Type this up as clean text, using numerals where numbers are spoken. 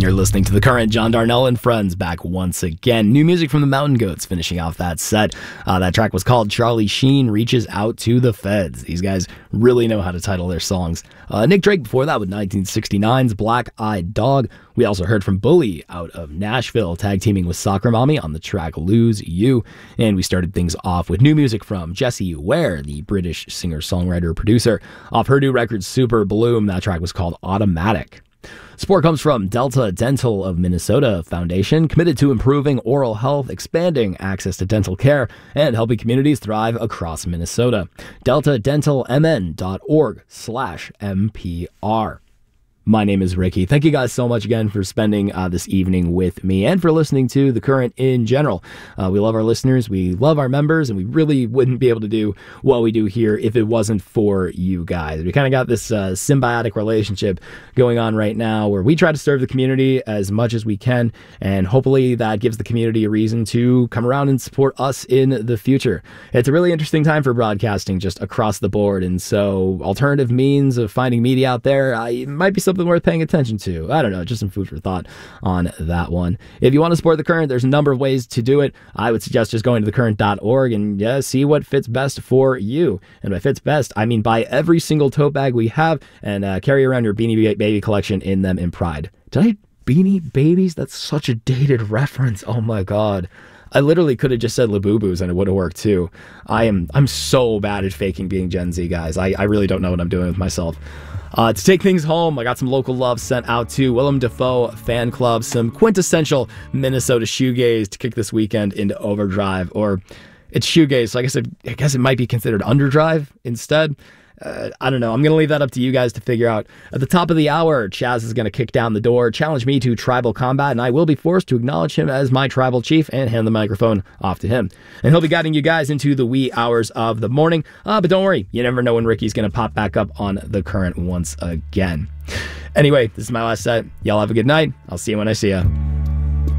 You're listening to The Current. John Darnell and Friends back once again. New music from the Mountain Goats finishing off that set. That track was called Charlie Sheen Reaches Out to the Feds. These guys really know how to title their songs. Nick Drake before that with 1969's Black Eyed Dog. We also heard from Bully out of Nashville, tag teaming with Soccer Mommy on the track Lose You. And we started things off with new music from Jessie Ware, the British singer-songwriter-producer. Off her new record Super Bloom, that track was called Automatic. Support comes from Delta Dental of Minnesota Foundation, committed to improving oral health, expanding access to dental care, and helping communities thrive across Minnesota. DeltaDentalMN.org/MPR. My name is Ricky. Thank you guys so much again for spending this evening with me and for listening to The Current in general. We love our listeners, we love our members, and we really wouldn't be able to do what we do here if it wasn't for you guys. We kind of got this symbiotic relationship going on right now where we try to serve the community as much as we can, and hopefully that gives the community a reason to come around and support us in the future. It's a really interesting time for broadcasting just across the board, and so alternative means of finding media out there might be something worth paying attention to. I don't know, just some food for thought on that one. If you want to support The Current, there's a number of ways to do it. I would suggest just going to thecurrent.org and see what fits best for you. And by fits best, I mean buy every single tote bag we have and carry around your Beanie Baby collection in them in pride. Did I Beanie Babies? That's such a dated reference. Oh my god. I literally could have just said Labubu's and it would have worked too. I'm so bad at faking being Gen Z, guys. I really don't know what I'm doing with myself. To take things home, I got some local love sent out to Willem Dafoe Fan Club, some quintessential Minnesota shoegaze to kick this weekend into overdrive, or it's shoegaze, so I guess it might be considered underdrive instead. I don't know. I'm going to leave that up to you guys to figure out. At the top of the hour, Chaz is going to kick down the door, challenge me to tribal combat, and I will be forced to acknowledge him as my tribal chief and hand the microphone off to him. And he'll be guiding you guys into the wee hours of the morning. But don't worry, you never know when Ricky's going to pop back up on The Current once again. Anyway, this is my last set. Y'all have a good night. I'll see you when I see ya.